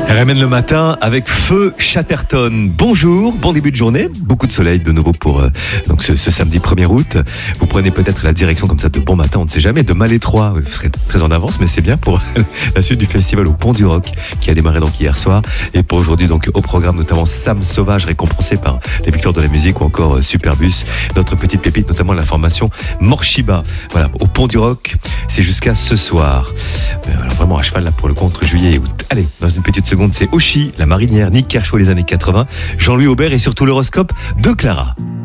RMN le matin avec Feu Chatterton. Bonjour, bon début de journée, beaucoup de soleil de nouveau pour donc ce samedi 1er août. Vous prenez peut-être la direction comme ça de bon matin, on ne sait jamais, de Malétroit. Vous serez très en avance, mais c'est bien pour la suite du festival au Pont du Roc qui a démarré donc hier soir. Et pour aujourd'hui donc au programme notamment Sam Sauvage récompensé par les victoires de la musique ou encore Superbus. Notre petite pépite notamment la formation Morshiba. Voilà, au Pont du Roc, c'est jusqu'à ce soir. Alors vraiment à cheval là pour le contre juillet et août. Allez, dans une petite seconde, c'est Oshi, la marinière, Nick Kershaw les années 80, Jean-Louis Aubert et surtout l'horoscope de Clara.